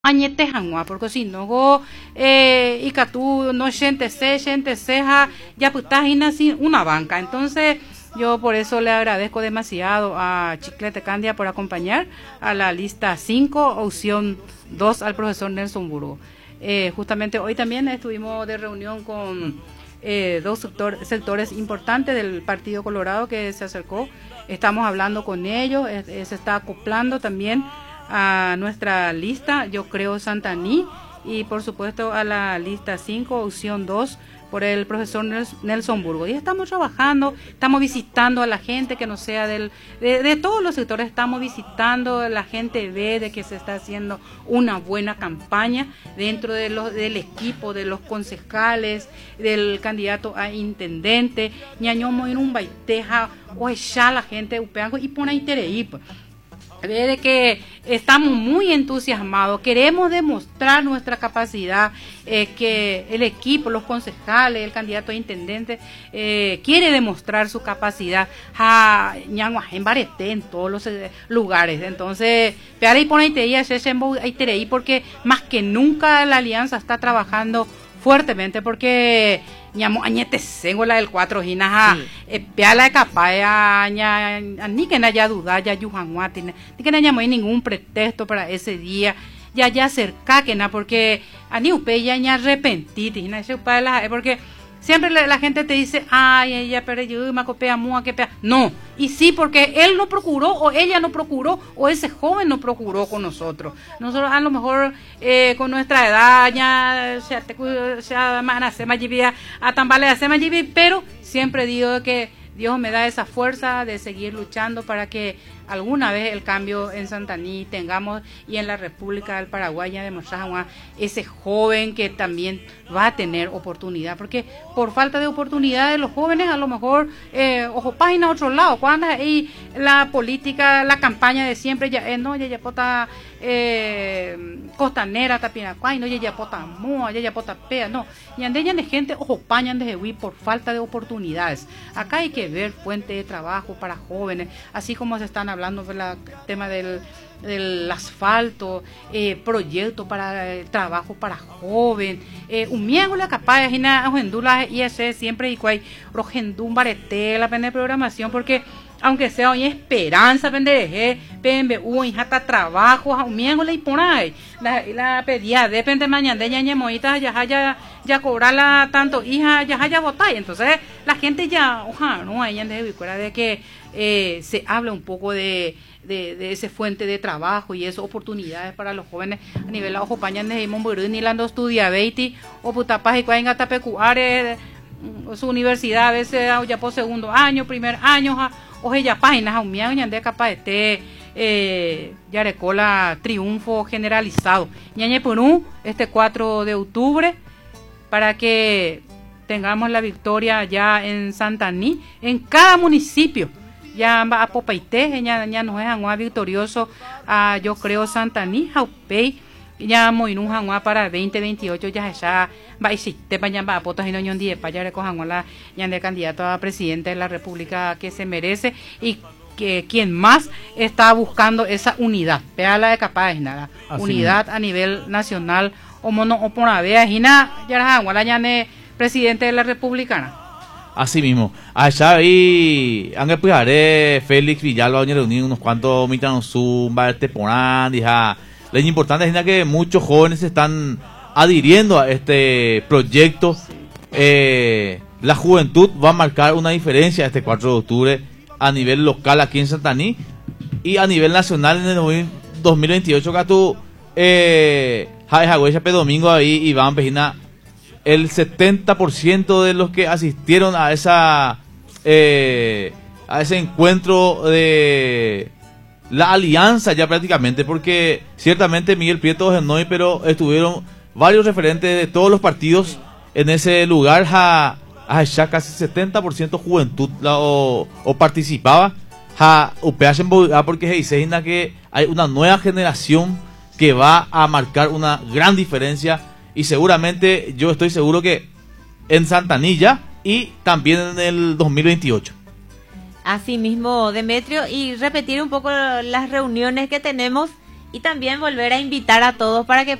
añete hangua, porque si no go y que tú no gente ceja ya pues estás sin una banca. Entonces yo por eso le agradezco demasiado a Chiclete Candia por acompañar a la lista 5, opción 2 al profesor Nelson Burgo. Justamente hoy también estuvimos de reunión con dos sectores importantes del Partido Colorado que se acercó. Estamos hablando con ellos, se está acoplando también a nuestra lista, yo creo Santaní, y por supuesto a la lista 5, opción 2, por el profesor Nelson Burgo. Y estamos trabajando, estamos visitando a la gente que no sea de todos los sectores, estamos visitando, la gente ve de que se está haciendo una buena campaña dentro de del equipo, de los concejales, del candidato a intendente, ñañomo en un baiteja, o ya la gente de Upeango y pone interés. De que estamos muy entusiasmados, queremos demostrar nuestra capacidad, que el equipo, los concejales, el candidato a intendente quiere demostrar su capacidad en Bareté, en todos los lugares. Entonces, y porque más que nunca la alianza está trabajando fuertemente, porque ñamo añete sengo la del 4 hinaja peala de capaya ni que haya duda ya yujanguati ni que no hay ningún pretexto para ese día ya cerca que na porque ani upe ya ña arrepentiti porque siempre la gente te dice, ay, ella pero yo me copia mua que pea. No, y sí, porque él no procuró, o ella no procuró, o ese joven no procuró con nosotros. Nosotros a lo mejor con nuestra edad ya pero siempre digo que Dios me da esa fuerza de seguir luchando para que alguna vez el cambio en Santaní tengamos, y en la República del Paraguay ya demostramos ese joven que también va a tener oportunidad, porque por falta de oportunidades los jóvenes a lo mejor ojo página a otro lado, cuando hay la política, la campaña de siempre ya no ya pota costanera tapinacuay, no ya pota moa, ya pota pea, no, y andeyan de gente ojo pañan de Jehuí por falta de oportunidades. Acá hay que ver fuente de trabajo para jóvenes, así como se están hablando del tema del asfalto, proyectos para trabajo para joven, un miego la capaz de ojendula y ese siempre y cual rogendum barete la pena de programación, porque aunque sea hoy esperanza pendeje PMU y hasta trabajo un miego le pone la pedía depende mañana de ñañe moita ya cobrarla tanto hija ya votar, entonces la gente ya ojalá no hay de que se habla un poco de ese fuente de trabajo y esas oportunidades para los jóvenes a nivel ojo pañan de Monburún y lando estudia veiti o putapaz y cuaenga tapecuare su universidad a veces ya por segundo año, primer año o ya páginas a un mian de capaz de ya recola triunfo generalizado ñañe Perú este 4 de octubre para que tengamos la victoria ya en Santaní, en cada municipio. Ya a Popaité, ya nos es un victorioso, yo creo Santaní, Jaupey, ya Moinú Janguá para 2028, ya va a existir, va a potas y no ñon die, para ya recojan la ya de candidato a presidente de la República que se merece y que quien más está buscando esa unidad, vea la de capaz nada, unidad a nivel nacional, o mono o por la vea, ya la ya de presidente de la Republicana. Así mismo, allá ahí han que Félix Villalba a reunir unos cuantos mitan zumba porán, dija. Lo importante es que muchos jóvenes se están adhiriendo a este proyecto. La juventud va a marcar una diferencia este 4 de octubre a nivel local aquí en Santaní y a nivel nacional en el 2028 que tú domingo ahí y van a el 70% de los que asistieron a ese encuentro de la alianza ya prácticamente, porque ciertamente Miguel Prieto es no, pero estuvieron varios referentes de todos los partidos en ese lugar, ya casi 70% juventud o participaba, porque se dice que hay una nueva generación que va a marcar una gran diferencia. Y seguramente, yo estoy seguro que en Santanilla y también en el 2028. Así mismo, Demetrio, y repetir un poco las reuniones que tenemos y también volver a invitar a todos para que